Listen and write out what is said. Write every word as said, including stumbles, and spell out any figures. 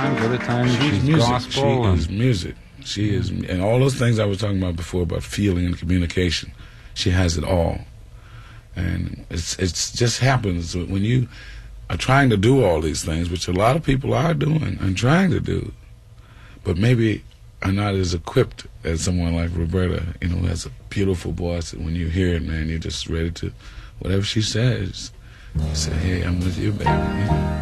times, other times she's, she's music. gospel. She and is music. She is, and all those things I was talking about before about feeling and communication. She has it all, and it's it's just happens when you are trying to do all these things, which a lot of people are doing and trying to do, but maybe are not as equipped as someone like Roberta, you know, who has a beautiful voice. And when you hear it, man, you're just ready to, whatever she says, you say, hey, I'm with you, baby.